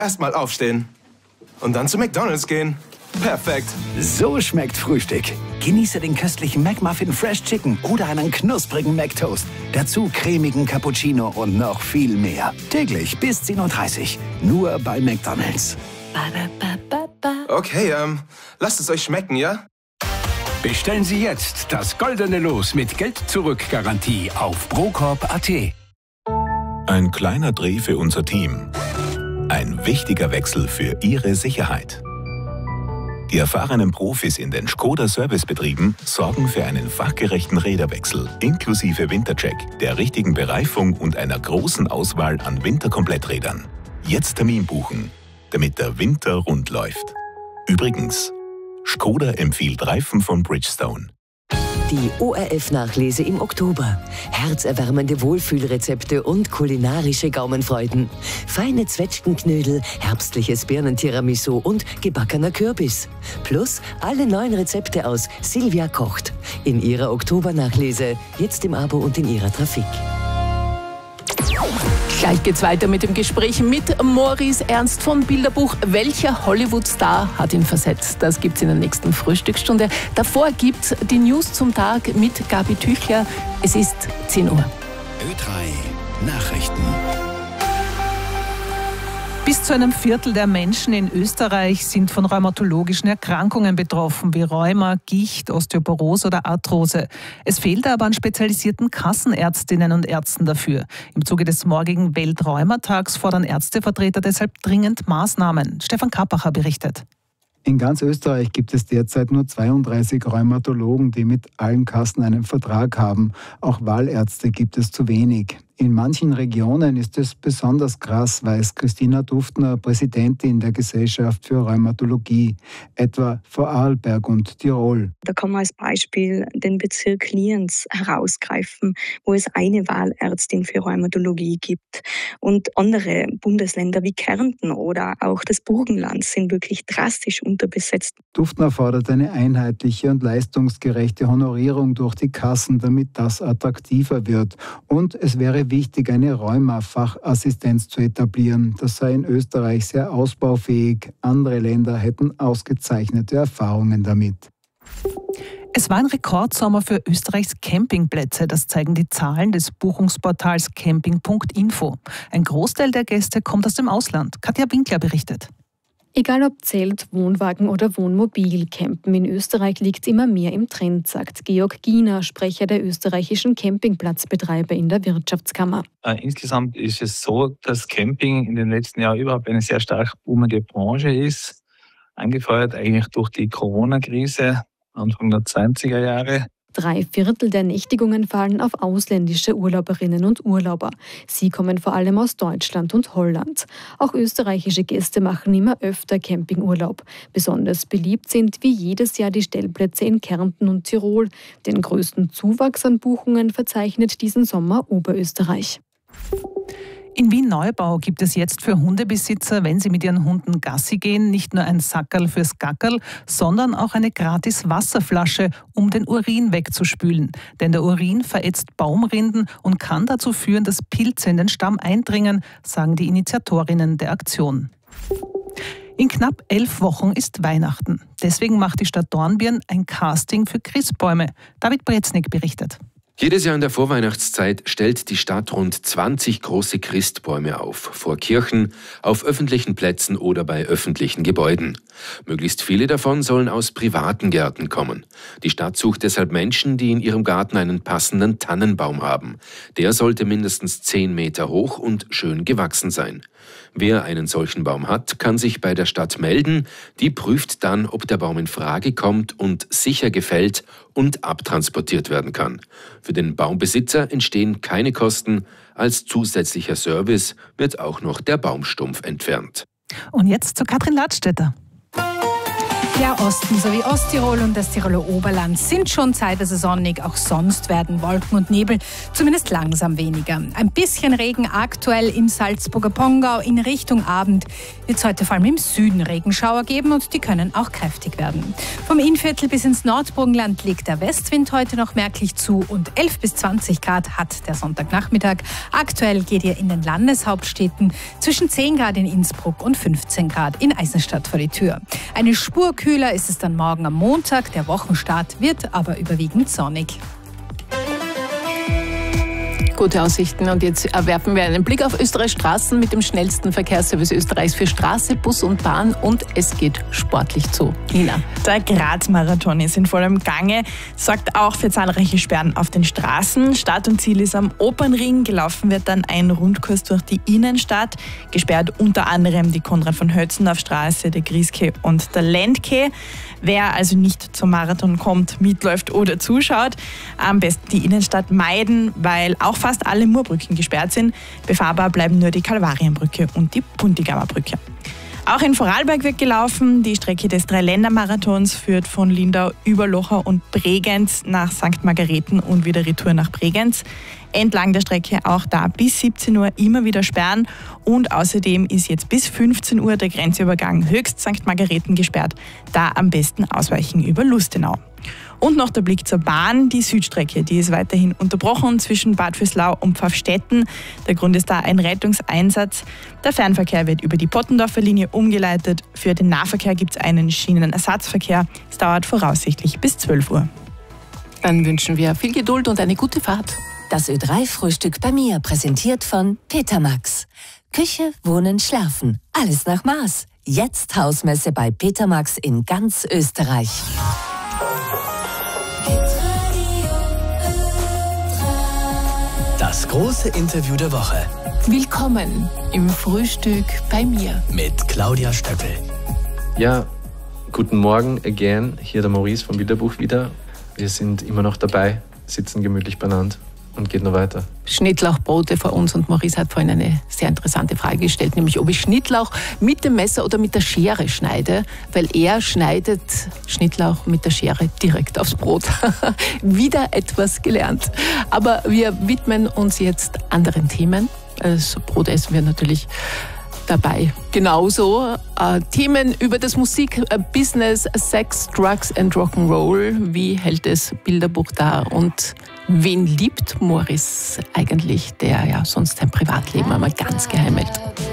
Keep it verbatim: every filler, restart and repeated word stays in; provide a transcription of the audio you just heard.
Erstmal aufstehen. Und dann zu McDonald's gehen. Perfekt. So schmeckt Frühstück. Genieße den köstlichen McMuffin Fresh Chicken oder einen knusprigen McToast. Dazu cremigen Cappuccino und noch viel mehr. Täglich bis zehn Uhr dreißig. Nur bei McDonald's. Okay, ähm, lasst es euch schmecken, ja? Bestellen Sie jetzt das goldene Los mit Geld-Zurück-Garantie auf procorp punkt at. Ein kleiner Dreh für unser Team. Ein wichtiger Wechsel für Ihre Sicherheit. Die erfahrenen Profis in den Škoda-Servicebetrieben sorgen für einen fachgerechten Räderwechsel inklusive Wintercheck, der richtigen Bereifung und einer großen Auswahl an Winterkompletträdern. Jetzt Termin buchen, damit der Winter rund läuft. Übrigens, Škoda empfiehlt Reifen von Bridgestone. Die O R F-Nachlese im Oktober. Herzerwärmende Wohlfühlrezepte und kulinarische Gaumenfreuden. Feine Zwetschgenknödel, herbstliches Birnentiramisu und gebackener Kürbis. Plus alle neuen Rezepte aus Silvia kocht. In ihrer Oktobernachlese, jetzt im Abo und in ihrer Trafik. Gleich geht's weiter mit dem Gespräch mit Maurice Ernst von Bilderbuch. Welcher Hollywood-Star hat ihn versetzt? Das gibt's in der nächsten Frühstücksstunde. Davor gibt's die News zum Tag mit Gabi Tüchler. Es ist zehn Uhr. Ö drei Nachrichten. Bis zu einem Viertel der Menschen in Österreich sind von rheumatologischen Erkrankungen betroffen, wie Rheuma, Gicht, Osteoporose oder Arthrose. Es fehlt aber an spezialisierten Kassenärztinnen und Ärzten dafür. Im Zuge des morgigen Weltrheumatags fordern Ärztevertreter deshalb dringend Maßnahmen. Stefan Kappacher berichtet. In ganz Österreich gibt es derzeit nur zweiunddreißig Rheumatologen, die mit allen Kassen einen Vertrag haben. Auch Wahlärzte gibt es zu wenig. In manchen Regionen ist es besonders krass, weiß Christina Duftner, Präsidentin der Gesellschaft für Rheumatologie, etwa Vorarlberg und Tirol. Da kann man als Beispiel den Bezirk Lienz herausgreifen, wo es eine Wahlärztin für Rheumatologie gibt. Und andere Bundesländer wie Kärnten oder auch das Burgenland sind wirklich drastisch unterbesetzt. Duftner fordert eine einheitliche und leistungsgerechte Honorierung durch die Kassen, damit das attraktiver wird. Und es wäre wichtig, eine Rheuma-Fachassistenz zu etablieren. Das sei in Österreich sehr ausbaufähig. Andere Länder hätten ausgezeichnete Erfahrungen damit. Es war ein Rekordsommer für Österreichs Campingplätze. Das zeigen die Zahlen des Buchungsportals camping punkt info. Ein Großteil der Gäste kommt aus dem Ausland. Katja Winkler berichtet. Egal ob Zelt, Wohnwagen oder Wohnmobil, Campen in Österreich liegt immer mehr im Trend, sagt Georg Giener, Sprecher der österreichischen Campingplatzbetreiber in der Wirtschaftskammer. Äh, insgesamt ist es so, dass Camping in den letzten Jahren überhaupt eine sehr stark boomende Branche ist, angefeuert eigentlich durch die Corona-Krise Anfang der zwanziger Jahre. Drei Viertel der Nächtigungen fallen auf ausländische Urlauberinnen und Urlauber. Sie kommen vor allem aus Deutschland und Holland. Auch österreichische Gäste machen immer öfter Campingurlaub. Besonders beliebt sind wie jedes Jahr die Stellplätze in Kärnten und Tirol. Den größten Zuwachs an Buchungen verzeichnet diesen Sommer Oberösterreich. In Wien-Neubau gibt es jetzt für Hundebesitzer, wenn sie mit ihren Hunden Gassi gehen, nicht nur ein Sackerl fürs Gackerl, sondern auch eine gratis Wasserflasche, um den Urin wegzuspülen. Denn der Urin verätzt Baumrinden und kann dazu führen, dass Pilze in den Stamm eindringen, sagen die Initiatorinnen der Aktion. In knapp elf Wochen ist Weihnachten. Deswegen macht die Stadt Dornbirn ein Casting für Christbäume. David Breznik berichtet. Jedes Jahr in der Vorweihnachtszeit stellt die Stadt rund zwanzig große Christbäume auf, vor Kirchen, auf öffentlichen Plätzen oder bei öffentlichen Gebäuden. Möglichst viele davon sollen aus privaten Gärten kommen. Die Stadt sucht deshalb Menschen, die in ihrem Garten einen passenden Tannenbaum haben. Der sollte mindestens zehn Meter hoch und schön gewachsen sein. Wer einen solchen Baum hat, kann sich bei der Stadt melden. Die prüft dann, ob der Baum in Frage kommt und sicher gefällt und abtransportiert werden kann. Für den Baumbesitzer entstehen keine Kosten. Als zusätzlicher Service wird auch noch der Baumstumpf entfernt. Und jetzt zu Katrin Ladstätter. Ja, Osten sowie Osttirol und das Tiroler Oberland sind schon zeitweise sonnig. Auch sonst werden Wolken und Nebel zumindest langsam weniger. Ein bisschen Regen aktuell im Salzburger Pongau. In Richtung Abend wird es heute vor allem im Süden Regenschauer geben und die können auch kräftig werden. Vom Innviertel bis ins Nordburgenland legt der Westwind heute noch merklich zu und elf bis zwanzig Grad hat der Sonntagnachmittag. Aktuell geht ihr in den Landeshauptstädten zwischen zehn Grad in Innsbruck und fünfzehn Grad in Eisenstadt vor die Tür. Eine Spur kühler ist es dann morgen am Montag. Der Wochenstart wird aber überwiegend sonnig. Gute Aussichten. Und jetzt werfen wir einen Blick auf Österreichs Straßen mit dem schnellsten Verkehrsservice Österreichs für Straße, Bus und Bahn. Und es geht sportlich zu. Nina. Der Graz-Marathon ist in vollem Gange, sorgt auch für zahlreiche Sperren auf den Straßen. Start und Ziel ist am Opernring. Gelaufen wird dann ein Rundkurs durch die Innenstadt. Gesperrt unter anderem die Konrad-von-Hötzendorf-Straße, der Grieske und der Lendke. Wer also nicht zum Marathon kommt, mitläuft oder zuschaut, am besten die Innenstadt meiden, weil auch fast alle Murbrücken gesperrt sind. Befahrbar bleiben nur die Kalvarienbrücke und die Puntigamer Brücke. Auch in Vorarlberg wird gelaufen. Die Strecke des Dreiländermarathons führt von Lindau über Lochau und Bregenz nach Sankt Margareten und wieder retour nach Bregenz. Entlang der Strecke auch da bis siebzehn Uhr immer wieder sperren und außerdem ist jetzt bis fünfzehn Uhr der Grenzübergang Höchst Sankt Margareten gesperrt. Da am besten ausweichen über Lustenau. Und noch der Blick zur Bahn. Die Südstrecke, die ist weiterhin unterbrochen zwischen Bad Vöslau und Pfaffstätten. Der Grund ist da ein Rettungseinsatz. Der Fernverkehr wird über die Pottendorfer Linie umgeleitet. Für den Nahverkehr gibt es einen Schienenersatzverkehr. Es dauert voraussichtlich bis zwölf Uhr. Dann wünschen wir viel Geduld und eine gute Fahrt. Das Ö drei Frühstück bei mir, präsentiert von Petermax. Küche, Wohnen, Schlafen. Alles nach Maß. Jetzt Hausmesse bei Petermax in ganz Österreich. Das große Interview der Woche. Willkommen im Frühstück bei mir. Mit Claudia Stöckel. Ja, guten Morgen again. Hier der Maurice vom Bilderbuch wieder. Wir sind immer noch dabei, sitzen gemütlich beieinander und geht noch weiter. Schnittlauchbrote vor uns und Maurice hat vorhin eine sehr interessante Frage gestellt, nämlich ob ich Schnittlauch mit dem Messer oder mit der Schere schneide, weil er schneidet Schnittlauch mit der Schere direkt aufs Brot. Wieder etwas gelernt. Aber wir widmen uns jetzt anderen Themen. Also Brot essen wir natürlich dabei. Genauso äh, Themen über das Musikbusiness, Sex, Drugs and Rock'n'Roll. Wie hält es Bilderbuch dar und wen liebt Maurice eigentlich, der ja sonst sein Privatleben einmal ganz geheim hält?